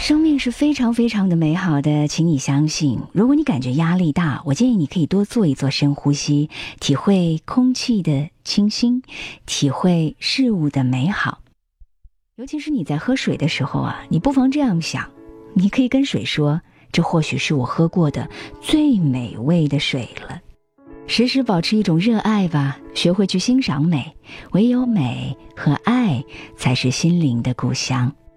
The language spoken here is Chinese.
生命是非常非常的美好的，请你相信。如果你感觉压力大，我建议你可以多做一做深呼吸，体会空气的清新，体会事物的美好。尤其是你在喝水的时候啊，你不妨这样想，你可以跟水说，这或许是我喝过的最美味的水了。时时保持一种热爱吧，学会去欣赏美，唯有美和爱才是心灵的故乡。